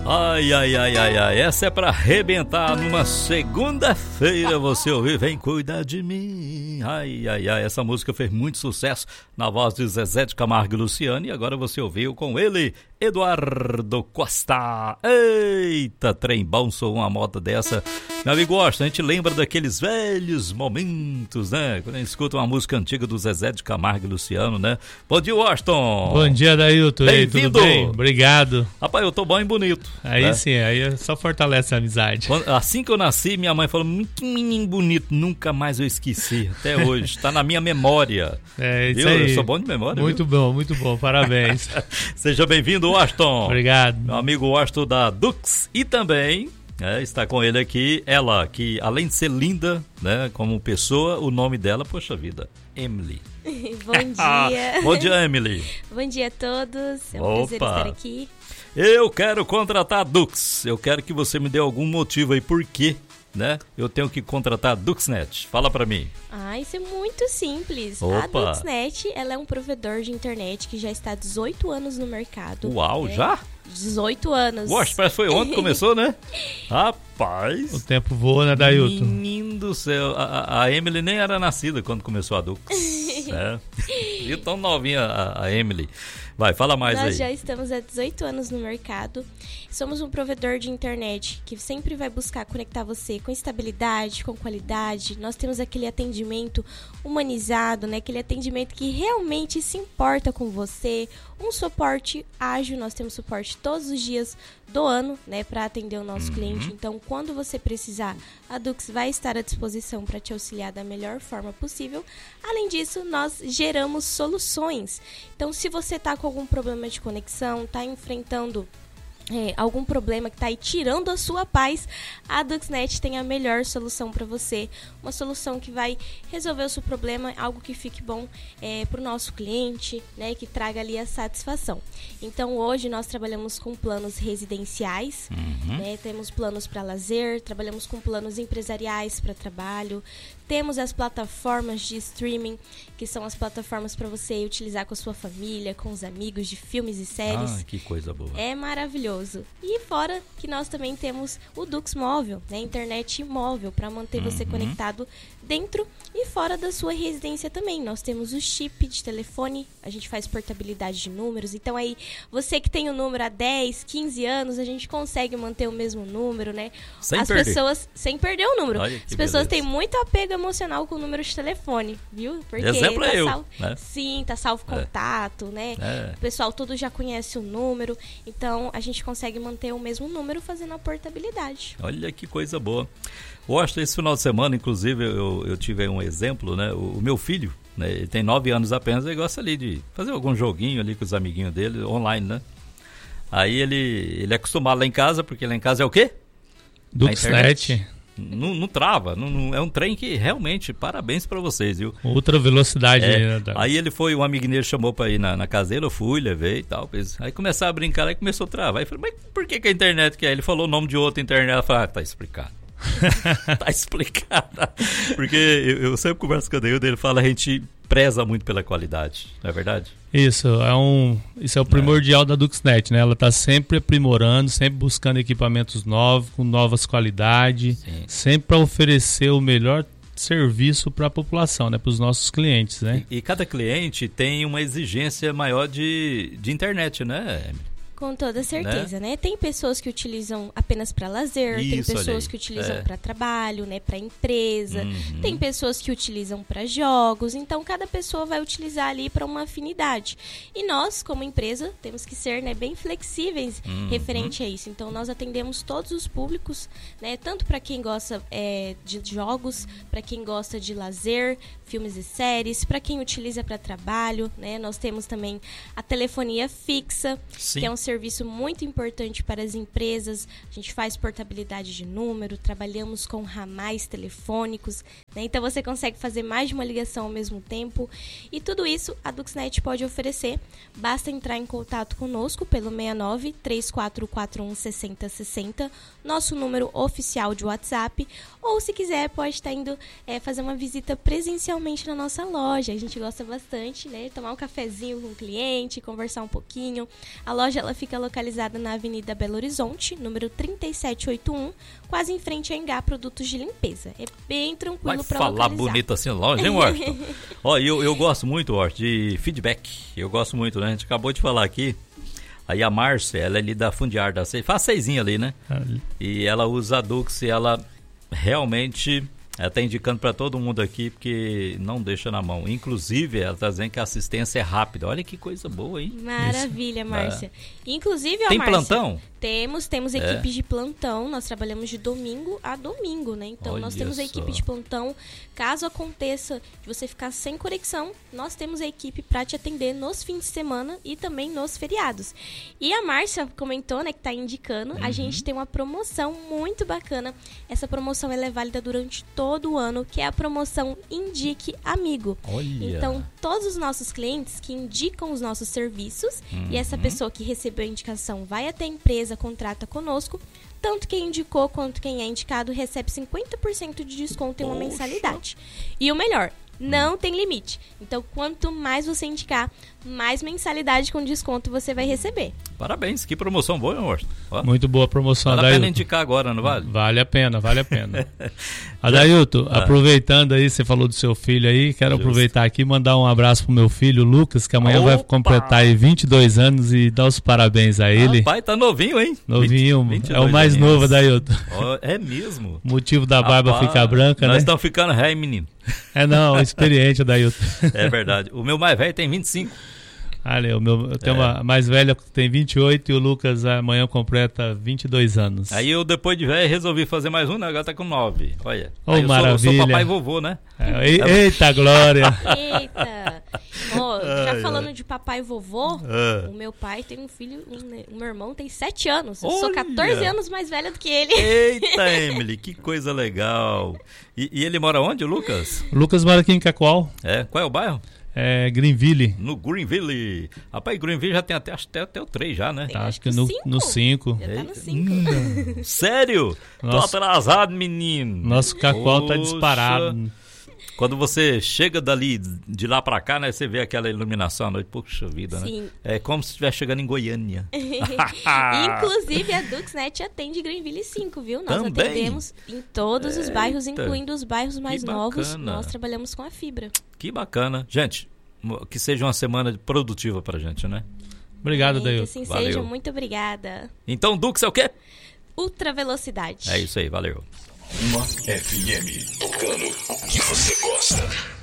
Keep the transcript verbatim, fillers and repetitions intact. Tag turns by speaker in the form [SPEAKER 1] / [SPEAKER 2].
[SPEAKER 1] Ai, ai, ai, ai, ai, essa é pra arrebentar numa segunda-feira, você ouvir, vem cuidar de mim. Ai, ai, ai, essa música fez muito sucesso na voz de Zezé de Camargo e Luciano, e agora você ouviu com ele, Eduardo Costa. Eita, trem bom, sou uma moda dessa. Meu amigo Washington, a gente lembra daqueles velhos momentos, né? Quando a gente escuta uma música antiga do Zezé de Camargo e Luciano, né? Bom dia, Washington.
[SPEAKER 2] Bom dia, Dailton.
[SPEAKER 1] Bem-vindo.
[SPEAKER 2] Tudo bem? Obrigado.
[SPEAKER 1] Rapaz, eu tô bom e bonito.
[SPEAKER 2] Aí
[SPEAKER 1] né?
[SPEAKER 2] sim, aí só fortalece a amizade.
[SPEAKER 1] Quando, assim que eu nasci, minha mãe falou, que menino bonito, nunca mais eu esqueci, até hoje, tá na minha memória.
[SPEAKER 2] É isso
[SPEAKER 1] viu?
[SPEAKER 2] aí.
[SPEAKER 1] Eu sou bom de memória.
[SPEAKER 2] Muito
[SPEAKER 1] viu?
[SPEAKER 2] bom, muito bom, parabéns.
[SPEAKER 1] Seja bem-vindo, Washington.
[SPEAKER 2] Obrigado.
[SPEAKER 1] Meu amigo Washington da Dux e também... É, está com ele aqui, ela, que além de ser linda, né, como pessoa, o nome dela, poxa vida, Emily.
[SPEAKER 3] Bom dia.
[SPEAKER 1] Bom dia, Emily.
[SPEAKER 3] Bom dia a todos, é um
[SPEAKER 1] Opa.
[SPEAKER 3] prazer estar aqui.
[SPEAKER 1] Eu quero contratar a Dux, eu quero que você me dê algum motivo aí, por quê, né, eu tenho que contratar a Duxnet, fala pra mim.
[SPEAKER 3] Ah, isso é muito simples.
[SPEAKER 1] Opa.
[SPEAKER 3] A Duxnet, ela é um provedor de internet que já está há dezoito anos no mercado.
[SPEAKER 1] Uau,
[SPEAKER 3] né?
[SPEAKER 1] já?
[SPEAKER 3] dezoito anos.
[SPEAKER 1] Poxa, parece que foi ontem que começou, né? Rapaz.
[SPEAKER 2] O tempo voa, né, Dailton?
[SPEAKER 1] Menino do céu. A, a Emily nem era nascida quando começou a Dux. né? E tão novinha a, a Emily. Vai, fala mais
[SPEAKER 3] Nós
[SPEAKER 1] aí.
[SPEAKER 3] Nós já estamos há dezoito anos no mercado. Somos um provedor de internet que sempre vai buscar conectar você com estabilidade, com qualidade. Nós temos aquele atendimento humanizado, né? Aquele atendimento que realmente se importa com você. Um suporte ágil, nós temos suporte todos os dias do ano, né, para atender o nosso uhum. cliente. Então, quando você precisar, a Dux vai estar à disposição para te auxiliar da melhor forma possível. Além disso, nós geramos soluções. Então, se você está com algum problema de conexão, está enfrentando É, algum problema que está aí tirando a sua paz, a Duxnet tem a melhor solução para você. Uma solução que vai resolver o seu problema, algo que fique bom é, para o nosso cliente, né, que traga ali a satisfação. Então hoje nós trabalhamos com planos residenciais, uhum. né, temos planos para lazer, trabalhamos com planos empresariais para trabalho, temos as plataformas de streaming, que são as plataformas para você utilizar com a sua família, com os amigos, de filmes e séries.
[SPEAKER 1] Ah, que coisa boa.
[SPEAKER 3] É maravilhoso. E fora que nós também temos o Dux Móvel, né? Internet móvel, para manter uhum. você conectado dentro e fora da sua residência também. Nós temos o chip de telefone, a gente faz portabilidade de números. Então aí, você que tem o número há dez, quinze anos, a gente consegue manter o mesmo número, né?
[SPEAKER 1] Sem
[SPEAKER 3] As
[SPEAKER 1] perder.
[SPEAKER 3] pessoas, sem perder o número.
[SPEAKER 1] Olha,
[SPEAKER 3] As pessoas
[SPEAKER 1] beleza.
[SPEAKER 3] têm muito apego emocional com o número de telefone, viu? Porque
[SPEAKER 1] exemplo
[SPEAKER 3] tá
[SPEAKER 1] é eu,
[SPEAKER 3] salvo,
[SPEAKER 1] né?
[SPEAKER 3] Sim, tá salvo
[SPEAKER 1] é.
[SPEAKER 3] contato, né?
[SPEAKER 1] É.
[SPEAKER 3] O pessoal todo já conhece o número, então a gente consegue manter o mesmo número fazendo a portabilidade.
[SPEAKER 1] Olha que coisa boa. Washington, esse final de semana, inclusive, eu, eu tive aí um exemplo, né? O, o meu filho, né? Ele tem nove anos apenas, ele gosta ali de fazer algum joguinho ali com os amiguinhos dele, online, né? Aí ele, ele é acostumado lá em casa, porque lá em casa é o quê?
[SPEAKER 2] Duxnet.
[SPEAKER 1] Não, não trava, não, não, é um trem que realmente, parabéns pra vocês, viu?
[SPEAKER 2] Outra velocidade
[SPEAKER 1] é,
[SPEAKER 2] aí, né?
[SPEAKER 1] Aí ele foi, um amigo dele chamou pra ir na, na casa dele, eu fui, levei e tal. Aí começaram a brincar, aí começou a travar. Aí eu falei, mas por que, que a internet quer? Ele falou o nome de outra internet, ela falou, ah, tá explicado. tá explicado. Porque eu, eu sempre converso com o Deildo, ele fala, a gente preza muito pela qualidade, não é verdade?
[SPEAKER 2] Isso, é um, isso é o primordial é. da Duxnet, né? Ela está sempre aprimorando, sempre buscando equipamentos novos, com novas qualidades, Sim. sempre para oferecer o melhor serviço para a população, né? Para os nossos clientes, né?
[SPEAKER 1] E, e cada cliente tem uma exigência maior de, de internet, né, Emily?
[SPEAKER 3] Com toda certeza, né? né? Tem pessoas que utilizam apenas para lazer,
[SPEAKER 1] Isso,
[SPEAKER 3] tem pessoas que utilizam
[SPEAKER 1] é.
[SPEAKER 3] para trabalho, né? Para empresa,
[SPEAKER 1] uhum.
[SPEAKER 3] tem pessoas que utilizam para jogos. Então, cada pessoa vai utilizar ali para uma afinidade. E nós, como empresa, temos que ser, né, bem flexíveis
[SPEAKER 1] uhum.
[SPEAKER 3] referente a isso. Então, nós atendemos todos os públicos, né? Tanto para quem gosta é, de jogos, para quem gosta de lazer, filmes e séries, para quem utiliza para trabalho, né? Nós temos também a telefonia fixa,
[SPEAKER 1] Sim.
[SPEAKER 3] que é um serviço muito importante para as empresas. A gente faz portabilidade de número, trabalhamos com ramais telefônicos, né? Então você consegue fazer mais de uma ligação ao mesmo tempo. E tudo isso a Duxnet pode oferecer. Basta entrar em contato conosco pelo seis nove, três quatro quatro um, seis zero seis zero, nosso número oficial de WhatsApp. Ou se quiser, pode estar indo é, fazer uma visita presencialmente na nossa loja. A gente gosta bastante, né? Tomar um cafezinho com o cliente, conversar um pouquinho. A loja ela fica localizada na Avenida Belo Horizonte, número trinta e sete oitenta e um, quase em frente a Engá Produtos de Limpeza. É bem tranquilo para localizar.
[SPEAKER 1] Vai falar bonito assim, loja, hein, Washington? Ó, eu, eu gosto muito, Washington, de feedback. Eu gosto muito, né? A gente acabou de falar aqui. Aí a Márcia, ela é ali da Fundiar, da Seis, faz seisinha ali, né? Ali. E ela usa a Dux e ela realmente... Ela está indicando para todo mundo aqui, porque não deixa na mão. Inclusive, ela está dizendo que a assistência é rápida. Olha que coisa boa, hein?
[SPEAKER 3] Maravilha, Márcia. É. Inclusive, ó,
[SPEAKER 1] Tem
[SPEAKER 3] Márcia,
[SPEAKER 1] plantão?
[SPEAKER 3] Temos, temos equipes
[SPEAKER 1] é.
[SPEAKER 3] de plantão. Nós trabalhamos de domingo a domingo, né? Então,
[SPEAKER 1] Olha
[SPEAKER 3] nós temos a
[SPEAKER 1] só.
[SPEAKER 3] equipe de plantão. Caso aconteça de você ficar sem conexão, nós temos a equipe para te atender nos fins de semana e também nos feriados. E a Márcia comentou, né, que está indicando. Uhum. A gente tem uma promoção muito bacana. Essa promoção ela é válida durante todo o ano, que é a promoção Indique Amigo.
[SPEAKER 1] Olha.
[SPEAKER 3] Então, todos os nossos clientes que indicam os nossos serviços, uhum. e essa pessoa que recebeu a indicação vai até a empresa, contrata conosco, tanto quem indicou quanto quem é indicado recebe cinquenta por cento de desconto em uma
[SPEAKER 1] Poxa.
[SPEAKER 3] mensalidade. E o melhor, não hum. tem limite. Então, quanto mais você indicar, mais mensalidade com desconto você vai receber.
[SPEAKER 1] Parabéns, que promoção boa, meu amor. Ó.
[SPEAKER 2] Muito boa promoção,
[SPEAKER 1] Vale
[SPEAKER 2] Adailton.
[SPEAKER 1] a pena indicar agora, não vale?
[SPEAKER 2] Vale a pena, vale a pena. Adailton, ah. aproveitando aí, você falou do seu filho aí, quero Justo. aproveitar aqui e mandar um abraço pro meu filho, Lucas, que amanhã Opa. vai completar aí vinte e dois anos e dar os parabéns a ele.
[SPEAKER 1] O pai tá novinho, hein?
[SPEAKER 2] Novinho,
[SPEAKER 1] vinte,
[SPEAKER 2] é o mais aninhos. novo, Adailton.
[SPEAKER 1] Oh, é mesmo?
[SPEAKER 2] Motivo da barba Rapaz, ficar branca,
[SPEAKER 1] nós
[SPEAKER 2] né?
[SPEAKER 1] Nós estamos ficando ré, menino.
[SPEAKER 2] É não, experiente, Adailton.
[SPEAKER 1] É verdade. O meu mais velho tem vinte e cinco.
[SPEAKER 2] Olha, o meu, eu tenho é. uma mais velha que tem vinte e oito e o Lucas amanhã completa vinte e dois anos.
[SPEAKER 1] Aí eu, depois de velho, resolvi fazer mais um, né? Agora tá com nove. Olha.
[SPEAKER 2] Oh, Aí eu maravilha.
[SPEAKER 1] Sou, sou papai e vovô, né?
[SPEAKER 2] É, eita, glória!
[SPEAKER 3] Eita! Oh, já ai, falando ai. de papai e vovô, é. o meu pai tem um filho, um, o meu irmão tem sete anos. Eu Olha. sou catorze anos mais velha do que ele.
[SPEAKER 1] Eita, Emily, que coisa legal. E, e ele mora onde, o Lucas?
[SPEAKER 2] O Lucas mora aqui em Cacoal.
[SPEAKER 1] É? Qual é o bairro?
[SPEAKER 2] É Greenville.
[SPEAKER 1] No Greenville. Rapaz, Greenville já tem até, até, até o três já, né?
[SPEAKER 2] Tá, acho que no cinco.
[SPEAKER 3] Já tá no cinco.
[SPEAKER 1] Hum, sério? Nosso, Tô atrasado, menino.
[SPEAKER 2] Nosso Cacoal tá disparado.
[SPEAKER 1] Quando você chega dali, de lá pra cá, né? Você vê aquela iluminação à noite. Puxa vida,
[SPEAKER 3] Sim.
[SPEAKER 1] né? É como se estivesse chegando em Goiânia.
[SPEAKER 3] Inclusive, a Duxnet atende Greenville cinco, viu? Nós
[SPEAKER 1] Também?
[SPEAKER 3] atendemos em todos os bairros, incluindo os bairros mais
[SPEAKER 1] que
[SPEAKER 3] novos.
[SPEAKER 1] Bacana.
[SPEAKER 3] Nós trabalhamos com a fibra.
[SPEAKER 1] Que bacana. Gente, que seja uma semana produtiva pra gente, né?
[SPEAKER 2] Obrigado, Dail.
[SPEAKER 3] Que assim valeu. seja. Muito obrigada.
[SPEAKER 1] Então, Dux é o quê?
[SPEAKER 3] Ultra velocidade.
[SPEAKER 1] É isso aí, valeu.
[SPEAKER 4] Uma F M, tocando o que você gosta.